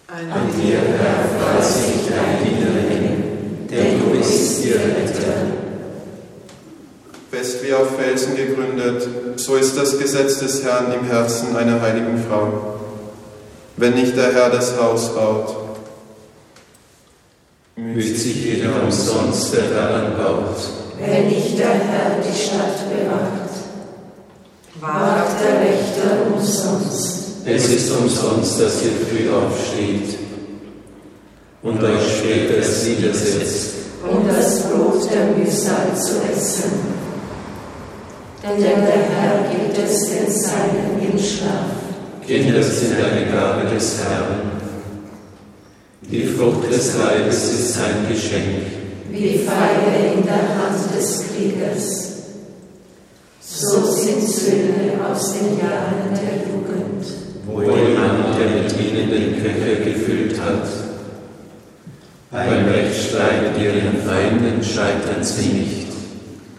An dir, Herr, freut sich dein Dienerin, denn du bist ihr Retter. Fest wie auf Felsen gegründet, so ist das Gesetz des Herrn im Herzen einer heiligen Frau. Wenn nicht der Herr das Haus baut, müht sich jeder umsonst, der daran baut. Wenn nicht der Herr die Stadt bewacht, wagt der Wächter umsonst. Es ist umsonst, dass ihr früh aufsteht und euch später es niedersetzt, um das Brot der Mühsal zu essen. Denn der Herr gibt es den Seinen im Schlaf. Kinder sind eine Gabe des Herrn. Die Frucht des Leibes ist sein Geschenk. Wie Pfeile in der Hand des Kriegers. So sind Söhne aus den Jahren der Jugend. Wo jemand, der mit ihnen den Köcher gefüllt hat. Beim Rechtsstreit ihren Feinden scheitern sie nicht.